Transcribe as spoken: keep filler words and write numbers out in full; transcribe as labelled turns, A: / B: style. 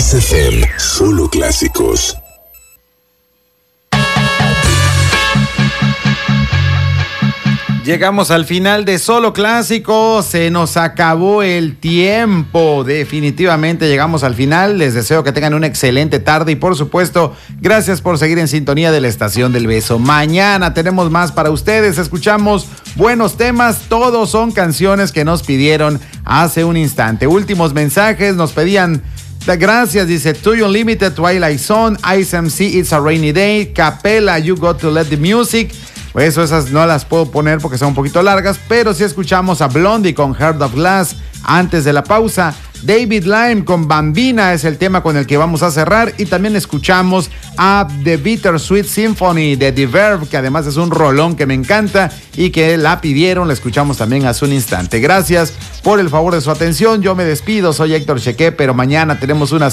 A: Kiss F M, solo clásicos.
B: Llegamos al final de Solo Clásicos, se nos acabó el tiempo, definitivamente llegamos al final. Les deseo que tengan una excelente tarde y por supuesto, gracias por seguir en sintonía de la Estación del Beso. Mañana tenemos más para ustedes, escuchamos buenos temas, todos son canciones que nos pidieron hace un instante. Últimos mensajes, nos pedían... Gracias, dice Tuyo Unlimited, Twilight Zone, Ice M C, It's a Rainy Day, Capella, You Got to Let the Music. Pues eso, esas no las puedo poner porque son un poquito largas, pero sí escuchamos a Blondie con Heart of Glass antes de la pausa. David Lime con Bambina es el tema con el que vamos a cerrar. Y también escuchamos a The Bittersweet Symphony de The Verve, que además es un rolón que me encanta y que la pidieron, la escuchamos también hace un instante. Gracias por el favor de su atención, yo me despido, soy Héctor Chequé, pero mañana tenemos una